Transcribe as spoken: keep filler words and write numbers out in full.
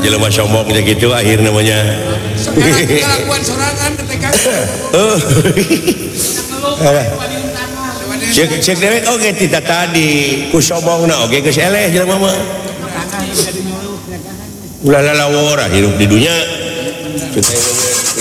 jelema sombongnya gitu akhir namanya. Kelakuan sorangan ketika cek cek dewek oke tidak tadi ku sombongna oke geus eleh jelema mah. Ulah lawor hidup di dunia.